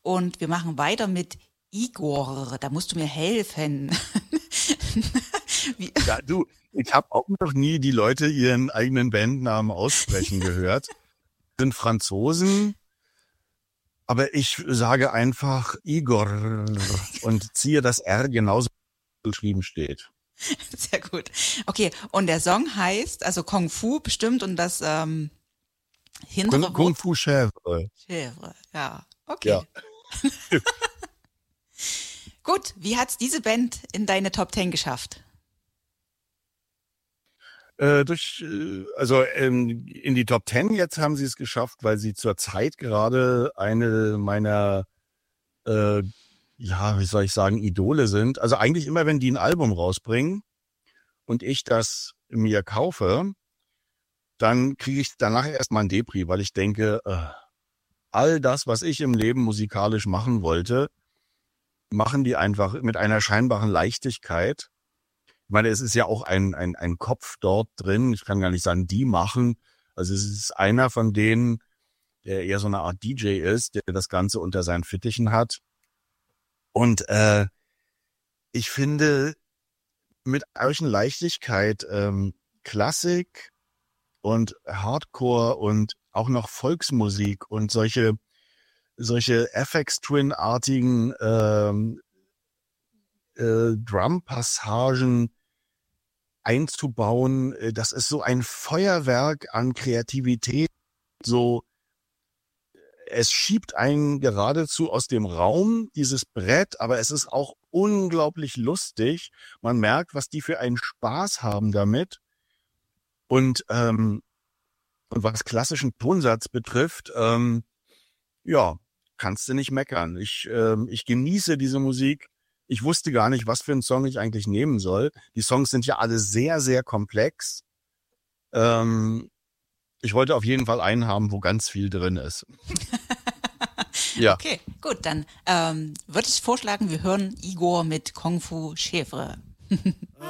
und wir machen weiter mit Igor. Da musst du mir helfen. Wie, Ja, du, ich habe auch noch nie die Leute ihren eigenen Bandnamen aussprechen gehört. Sind Franzosen, aber ich sage einfach Igor und ziehe das R genauso wie geschrieben steht. sehr gut. Okay, und der Song heißt, also Kung Fu bestimmt und das hintere Kung Wort Fu Chèvre. Chèvre. Ja, Ja. okay. Gut, wie hat's diese Band in deine Top 10 geschafft? In die Top 10 jetzt haben sie es geschafft, weil sie zurzeit gerade eine meiner, äh, ja, wie soll ich sagen, Idole sind. Also eigentlich immer, wenn die ein Album rausbringen und ich das mir kaufe, dann kriege ich danach erstmal ein Depri, weil ich denke, all das, was ich im Leben musikalisch machen wollte, machen die einfach mit einer scheinbaren Leichtigkeit. Ich meine, es ist ja auch ein Kopf dort drin. Ich kann gar nicht sagen, die machen. Also es ist einer von denen, der eher so eine Art DJ ist, der das Ganze unter seinen Fittichen hat. Und ich finde, mit solchen Leichtigkeit Klassik und Hardcore und auch noch Volksmusik und solche FX Twin-artigen Drum-Passagen einzubauen, das ist so ein Feuerwerk an Kreativität. So, es schiebt einen geradezu aus dem Raum, dieses Brett, aber es ist auch unglaublich lustig. Man merkt, was die für einen Spaß haben damit. Und was klassischen Tonsatz betrifft, ja, kannst du nicht meckern. Ich genieße diese Musik. Ich wusste gar nicht, was für einen Song ich eigentlich nehmen soll. Die Songs sind ja alle sehr, sehr komplex. Ähm, Ich wollte auf jeden Fall einen haben, wo ganz viel drin ist. Ja. Okay, gut, dann würde ich vorschlagen, wir hören Igor mit Kung Fu Chèvre.